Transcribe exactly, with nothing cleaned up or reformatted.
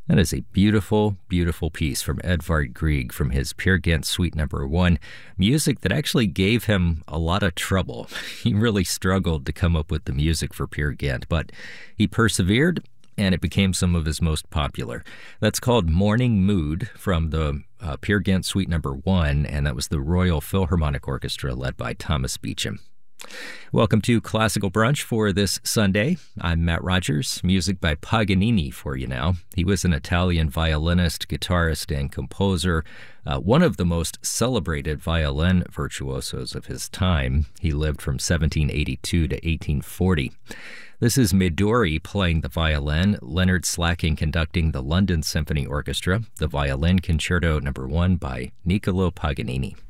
That is a beautiful, beautiful piece from Edvard Grieg from his Peer Gynt Suite Number One, music that actually gave him a lot of trouble. He really struggled to come up with the music for Peer Gynt, but he persevered, and it became some of his most popular. That's called Morning Mood from the uh, Peer Gynt Suite Number One, and that was the Royal Philharmonic Orchestra led by Thomas Beecham. Welcome to Classical Brunch for this Sunday. I'm Matt Rogers. Music by Paganini for you now. He was an Italian violinist, guitarist, and composer, uh, one of the most celebrated violin virtuosos of his time. He lived from seventeen eighty-two to eighteen forty. This is Midori playing the violin, Leonard Slacking conducting the London Symphony Orchestra, the Violin Concerto Number One by Niccolo Paganini.